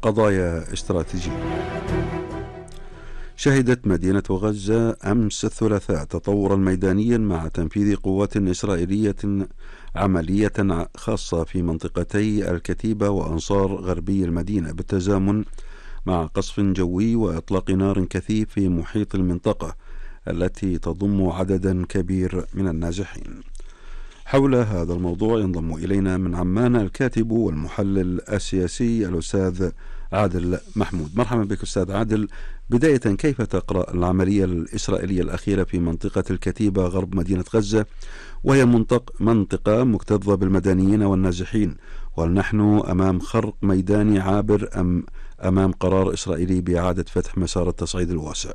قضايا استراتيجية. شهدت مدينة غزة أمس الثلاثاء تطورا ميدانيا مع تنفيذ قوات إسرائيلية عملية خاصة في منطقتي الكتيبة وأنصار غربي المدينة بالتزامن مع قصف جوي وإطلاق نار كثيف في محيط المنطقة التي تضم عددا كبير من النازحين. حول هذا الموضوع ينضم إلينا من عمان الكاتب والمحلل السياسي الأستاذ عادل محمود. مرحبا بك أستاذ عادل. بداية، كيف تقرأ العملية الإسرائيلية الأخيرة في منطقة الكتيبة غرب مدينة غزة، وهي منطقة مكتظة بالمدنيين والنازحين؟ وهل نحن أمام خرق ميداني عابر أم أمام قرار إسرائيلي بإعادة فتح مسار التصعيد الواسع؟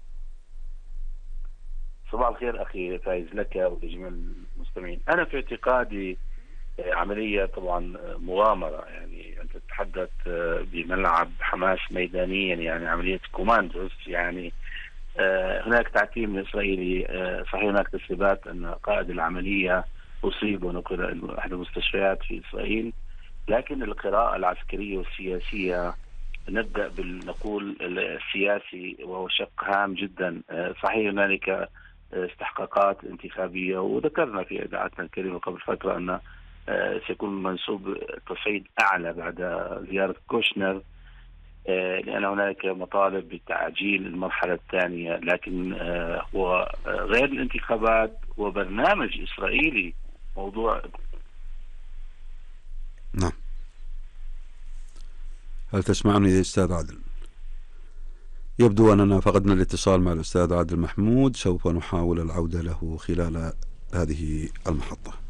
صباح الخير أخي فايز لك ولجميع المستمعين. أنا في اعتقادي عملية طبعا مغامرة، يعني أنت تتحدث بملعب حماس ميدانيا، يعني عملية كوماندوز. يعني هناك تعتيم إسرائيلي، صحيح هناك تسريبات أن قائد العملية أصيب ونقل إلى أحد المستشفيات في إسرائيل، لكن القراءة العسكرية والسياسية، نبدأ بالنقول السياسي وهو شق هام جدا. صحيح هنالك استحقاقات انتخابية، وذكرنا في إذاعتنا الكريمة قبل فترة أن سيكون منسوب تصعيد أعلى بعد زيارة كوشنر، لأن هناك مطالب بتعجيل المرحلة الثانية. لكن هو غير الانتخابات هو برنامج إسرائيلي موضوع. نعم. هل تسمعني أستاذ عادل؟ يبدو أننا فقدنا الاتصال مع الأستاذ عادل محمود، سوف نحاول العودة له خلال هذه المحطة.